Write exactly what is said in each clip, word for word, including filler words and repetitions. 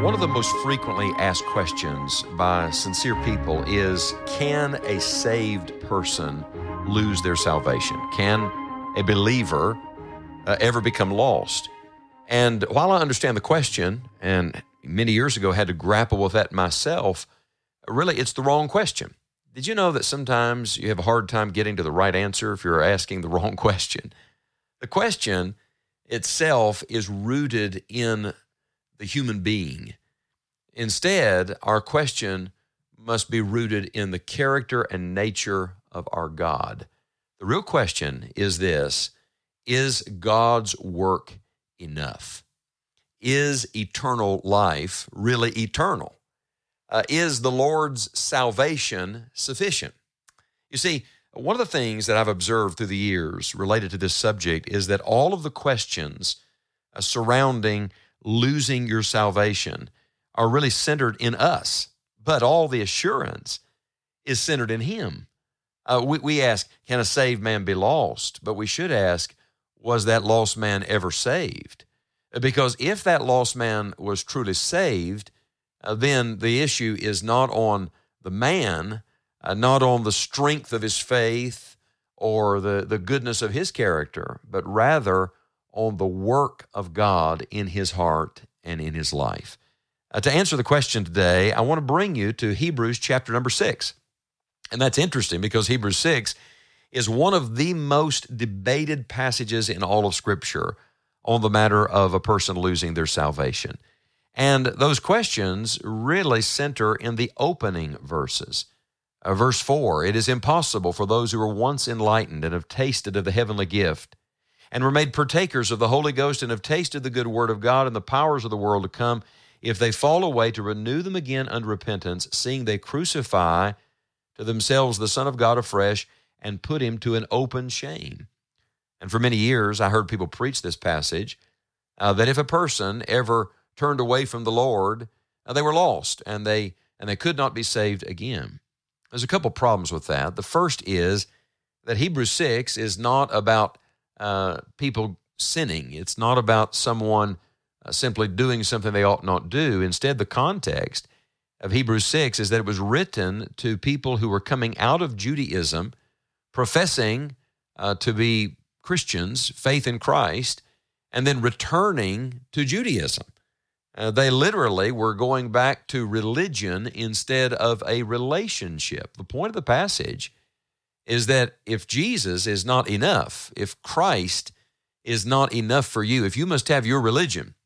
One of the most frequently asked questions by sincere people is, can a saved person lose their salvation? Can a believer uh, ever become lost? And while I understand the question, and many years ago had to grapple with that myself, really it's the wrong question. Did you know that sometimes you have a hard time getting to the right answer if you're asking the wrong question? The question itself is rooted in the human being. Instead, our question must be rooted in the character and nature of our God. The real question is this: is God's work enough? Is eternal life really eternal? Uh, is the Lord's salvation sufficient? You see, one of the things that I've observed through the years related to this subject is that all of the questions uh, surrounding losing your salvation are really centered in us, but all the assurance is centered in Him. Uh, we, we ask, can a saved man be lost? But we should ask, was that lost man ever saved? Because if that lost man was truly saved, uh, then the issue is not on the man, uh, not on the strength of his faith or the, the goodness of his character, but rather on the work of God in his heart and in his life. Uh, to answer the question today, I want to bring you to Hebrews chapter number six. And that's interesting because Hebrews six is one of the most debated passages in all of Scripture on the matter of a person losing their salvation. And those questions really center in the opening verses. Uh, verse four, it is impossible for those who were once enlightened and have tasted of the heavenly gift and were made partakers of the Holy Ghost and have tasted the good word of God and the powers of the world to come, if they fall away, to renew them again unto repentance, seeing they crucify to themselves the Son of God afresh and put him to an open shame. And for many years, I heard people preach this passage, uh, that if a person ever turned away from the Lord, uh, they were lost and they and they could not be saved again. There's a couple problems with that. The first is that Hebrews six is not about uh, people sinning. It's not about someone uh, simply doing something they ought not do. Instead, the context of Hebrews six is that it was written to people who were coming out of Judaism, professing uh, to be Christians, faith in Christ, and then returning to Judaism. Uh, they literally were going back to religion instead of a relationship. The point of the passage is that if Jesus is not enough, if Christ is not enough for you, if you must have your religion,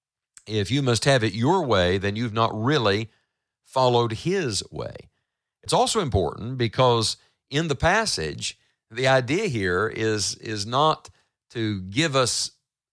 if you must have it your way, then you've not really followed His way. It's also important because in the passage, the idea here is, is not to give us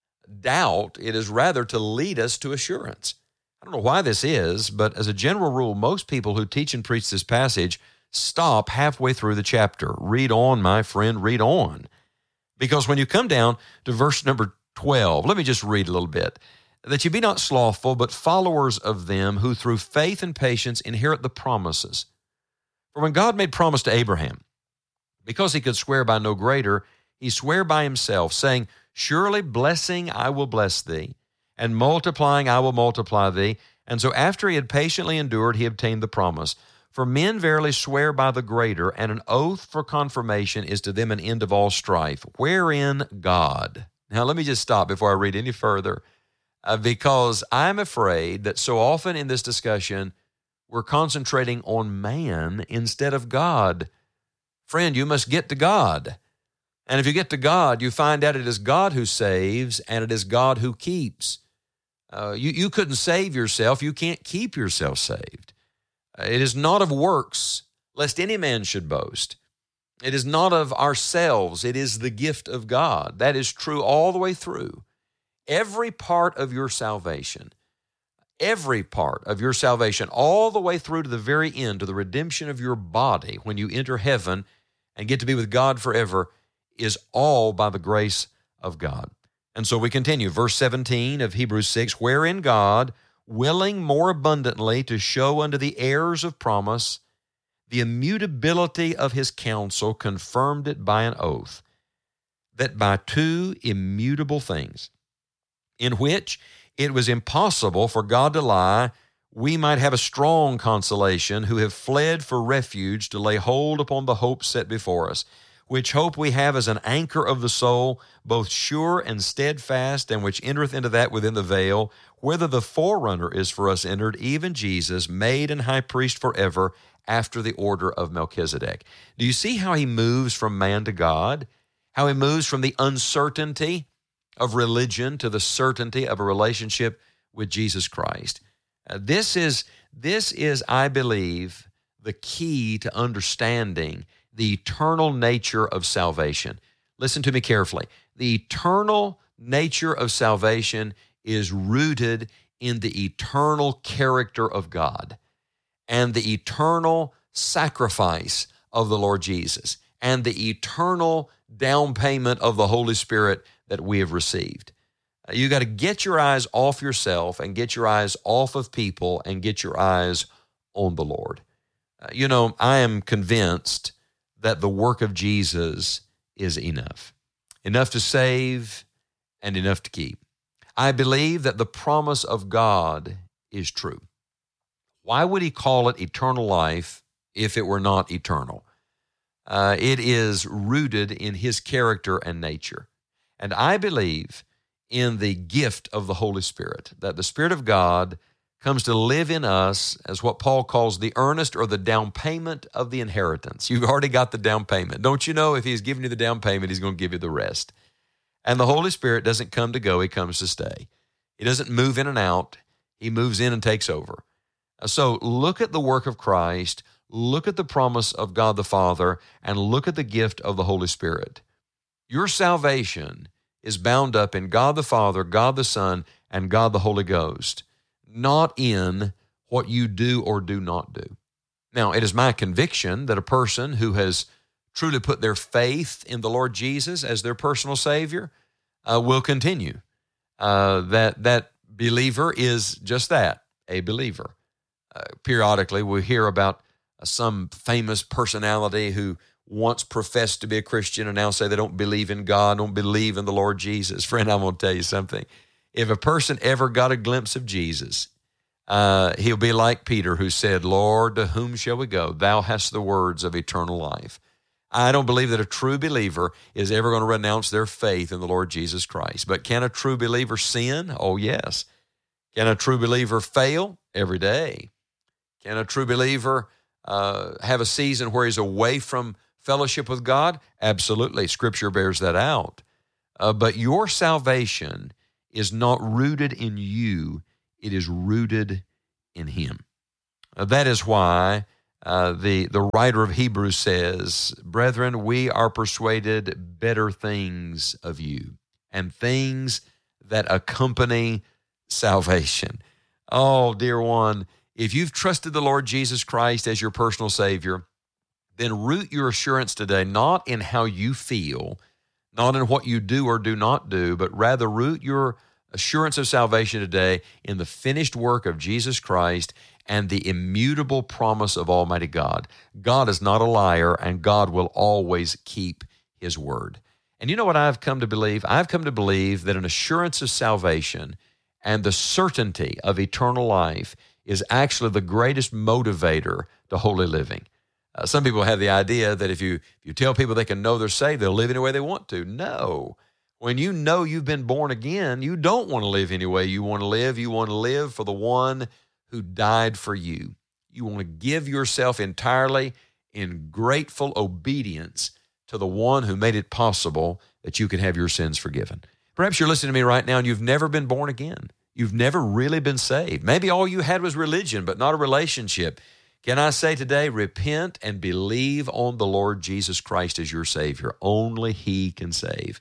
doubt, it is rather to lead us to assurance. I don't know why this is, but as a general rule, most people who teach and preach this passage stop halfway through the chapter. Read on, my friend, read on. Because when you come down to verse number twelve, let me just read a little bit. That you be not slothful, but followers of them who through faith and patience inherit the promises. For when God made promise to Abraham, because he could swear by no greater, he sware by himself, saying, surely blessing I will bless thee, and multiplying I will multiply thee. And so after he had patiently endured, he obtained the promise. For men verily swear by the greater, and an oath for confirmation is to them an end of all strife, wherein God. Now let me just stop before I read any further, uh, because I'm afraid that so often in this discussion, we're concentrating on man instead of God. Friend, you must get to God. And if you get to God, you find out it is God who saves and it is God who keeps. Uh, you, you couldn't save yourself. You can't keep yourself saved. Uh, it is not of works, lest any man should boast. It is not of ourselves. It is the gift of God. That is true all the way through. Every part of your salvation, every part of your salvation, all the way through to the very end, to the redemption of your body, when you enter heaven and get to be with God forever, is all by the grace of God. And so we continue, verse seventeen of Hebrews six, wherein God, willing more abundantly to show unto the heirs of promise the immutability of his counsel, confirmed it by an oath, that by two immutable things, in which it was impossible for God to lie, we might have a strong consolation who have fled for refuge to lay hold upon the hope set before us, which hope we have as an anchor of the soul, both sure and steadfast, and which entereth into that within the veil, whither the forerunner is for us entered, even Jesus, made an high priest forever, after the order of Melchizedek. Do you see how he moves from man to God? How he moves from the uncertainty of religion to the certainty of a relationship with Jesus Christ. Uh, this is, this is, I believe, the key to understanding the eternal nature of salvation. Listen to me carefully. The eternal nature of salvation is rooted in the eternal character of God and the eternal sacrifice of the Lord Jesus and the eternal down payment of the Holy Spirit that we have received. Uh, you got to get your eyes off yourself and get your eyes off of people and get your eyes on the Lord. Uh, you know, I am convinced that the work of Jesus is enough. Enough to save and enough to keep. I believe that the promise of God is true. Why would he call it eternal life if it were not eternal? Uh, it is rooted in his character and nature. And I believe in the gift of the Holy Spirit, that the Spirit of God comes to live in us as what Paul calls the earnest or the down payment of the inheritance. You've already got the down payment. Don't you know if he's given you the down payment, he's going to give you the rest? And the Holy Spirit doesn't come to go, he comes to stay. He doesn't move in and out, he moves in and takes over. So look at the work of Christ, look at the promise of God the Father, and look at the gift of the Holy Spirit. Your salvation is bound up in God the Father, God the Son, and God the Holy Ghost, not in what you do or do not do. Now, it is my conviction that a person who has truly put their faith in the Lord Jesus as their personal Savior uh, will continue. Uh, that, that believer is just that, a believer. Uh, periodically, we hear about uh, some famous personality who once professed to be a Christian and now say they don't believe in God, don't believe in the Lord Jesus. Friend, I'm going to tell you something. If a person ever got a glimpse of Jesus, uh, he'll be like Peter who said, Lord, to whom shall we go? Thou hast the words of eternal life. I don't believe that a true believer is ever going to renounce their faith in the Lord Jesus Christ. But can a true believer sin? Oh, yes. Can a true believer fail? Every day. Can a true believer uh, have a season where he's away from fellowship with God? Absolutely. Scripture bears that out. Uh, but your salvation is not rooted in you. It is rooted in him. Uh, that is why uh, the, the writer of Hebrews says, Brethren, we are persuaded better things of you and things that accompany salvation. Oh, dear one, if you've trusted the Lord Jesus Christ as your personal Savior, then root your assurance today not in how you feel, not in what you do or do not do, but rather root your assurance of salvation today in the finished work of Jesus Christ and the immutable promise of Almighty God. God is not a liar, and God will always keep his word. And you know what I've come to believe? I've come to believe that an assurance of salvation and the certainty of eternal life is actually the greatest motivator to holy living. Uh, some people have the idea that if you if you tell people they can know they're saved, they'll live any way they want to. No. When you know you've been born again, you don't want to live any way you want to live. You want to live for the one who died for you. You want to give yourself entirely in grateful obedience to the one who made it possible that you can have your sins forgiven. Perhaps you're listening to me right now and you've never been born again. You've never really been saved. Maybe all you had was religion, but not a relationship. Can I say today, repent and believe on the Lord Jesus Christ as your Savior. Only he can save.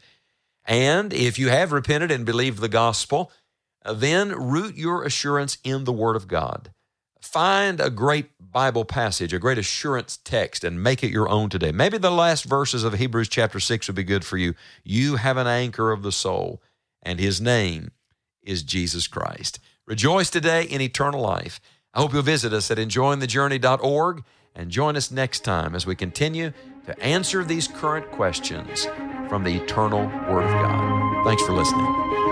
And if you have repented and believed the gospel, then root your assurance in the Word of God. Find a great Bible passage, a great assurance text, and make it your own today. Maybe the last verses of Hebrews chapter six would be good for you. You have an anchor of the soul, and his name is Jesus Christ. Rejoice today in eternal life. I hope you'll visit us at enjoying the journey dot org and join us next time as we continue to answer these current questions from the eternal Word of God. Thanks for listening.